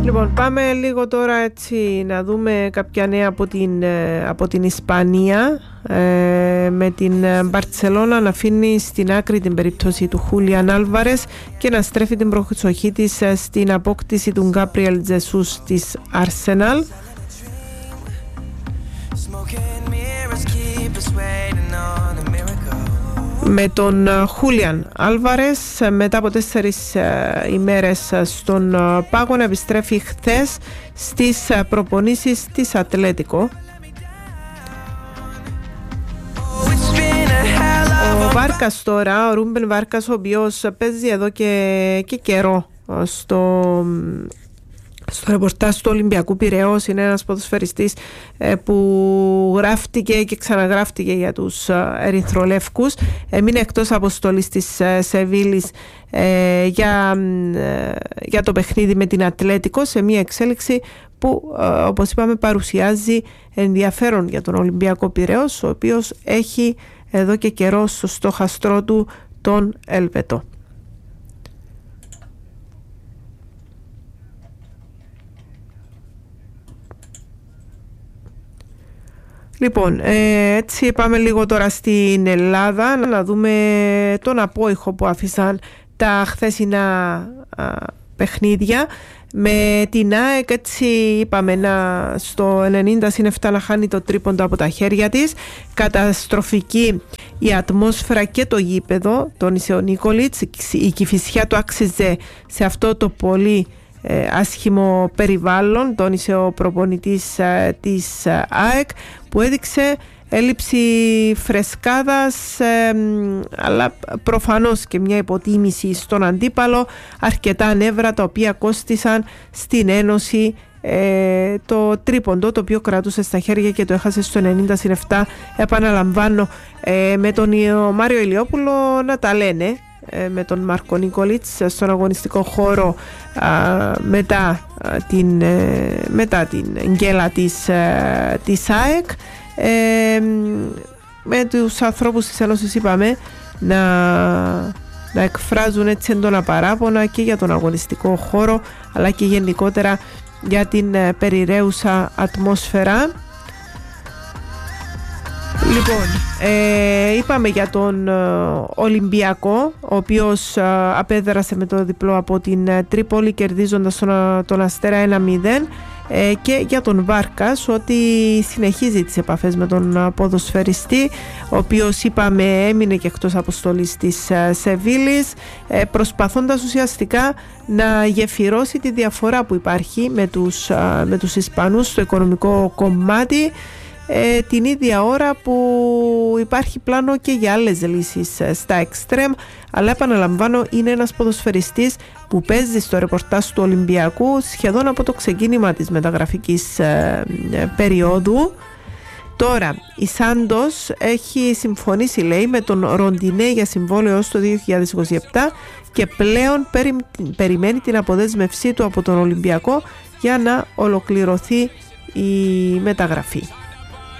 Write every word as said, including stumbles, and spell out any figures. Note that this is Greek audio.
Λοιπόν, πάμε λίγο τώρα έτσι να δούμε κάποια νέα από την, από την Ισπανία, ε, με την Μπαρτσελώνα να αφήνει στην άκρη την περίπτωση του Χούλιαν Άλβαρες και να στρέφει την προσοχή της στην απόκτηση του Γκάμπριελ Τζεσούς της Arsenal. Με τον Χούλιαν Άλβαρες μετά από τέσσερις ημέρες στον πάγο να επιστρέφει χθες στις προπονήσεις της Ατλέτικο. Ο Βάρκας τώρα, ο Ρούμπεν Βάρκας, ο οποίος παίζει εδώ και, και καιρό στο... στο ρεπορτάζ του Ολυμπιακού Πειραιώς, είναι ένας ποδοσφαιριστής ε, που γράφτηκε και ξαναγράφτηκε για τους ε, ερυθρολεύκους. Έμεινε εκτός αποστολής της ε, Σεβίλης ε, για, ε, για το παιχνίδι με την Ατλέτικο, σε μια εξέλιξη που ε, όπως είπαμε παρουσιάζει ενδιαφέρον για τον Ολυμπιακό Πειραιώς, ο οποίος έχει εδώ και καιρό στο στόχαστρό του τον Ελβετό. Λοιπόν, ε, έτσι πάμε λίγο τώρα στην Ελλάδα να δούμε τον απόϊχο που άφησαν τα χθεσινά α, παιχνίδια. Με την ΑΕΚ, έτσι είπαμε, να, στο ενενήντα συν επτά να χάνει το τρίποντο από τα χέρια της. Καταστροφική η ατμόσφαιρα και το γήπεδο, τόνισε ο Νίκολιτς. Η Κηφισιά το άξιζε σε αυτό το πολύ ε, άσχημο περιβάλλον, τόνισε ο προπονητής ε, της ε, ΑΕΚ, που έδειξε έλλειψη φρεσκάδας, ε, αλλά προφανώς και μια υποτίμηση στον αντίπαλο, αρκετά νεύρα τα οποία κόστισαν στην Ένωση ε, το τρίποντο, το οποίο κρατούσε στα χέρια και το έχασε στο ενενήντα συν επτά. Επαναλαμβάνω, ε, με τον Μάριο Ηλιόπουλο να τα λένε, ε, με τον Μάρκο Νίκολιτς στον αγωνιστικό χώρο α, μετά, α, την, ε, μετά την γκέλα της, ε, της ΑΕΚ. Ε, με τους ανθρώπους της Ένωσης είπαμε να, να εκφράζουν έτσι έντονα παράπονα και για τον αγωνιστικό χώρο, αλλά και γενικότερα για την ε, περιραίουσα ατμόσφαιρα. Λοιπόν, ε, είπαμε για τον ε, Ολυμπιακό, ο οποίος ε, απέδρασε με το διπλό από την ε, Τρίπολη, κερδίζοντας τον, τον Αστέρα ένα μηδέν. Ε, και για τον Βάρκας ότι συνεχίζει τις επαφές με τον ποδοσφαιριστή, ο οποίος είπαμε έμεινε και εκτός αποστολής της ε, Σεβίλης, ε, προσπαθώντας ουσιαστικά να γεφυρώσει τη διαφορά που υπάρχει με τους, ε, με τους Ισπανούς στο οικονομικό κομμάτι, ε, την ίδια ώρα που υπάρχει πλάνο και για άλλες λύσεις ε, στα εξτρέμ. Αλλά επαναλαμβάνω, είναι ένας ποδοσφαιριστής που παίζει στο ρεπορτάζ του Ολυμπιακού σχεδόν από το ξεκίνημα της μεταγραφικής ε, ε, περίοδου. Τώρα η Σάντος έχει συμφωνήσει, λέει, με τον Ροντινέ για συμβόλαιο ως το δύο χιλιάδες είκοσι επτά και πλέον περι, περιμένει την αποδέσμευσή του από τον Ολυμπιακό για να ολοκληρωθεί η μεταγραφή.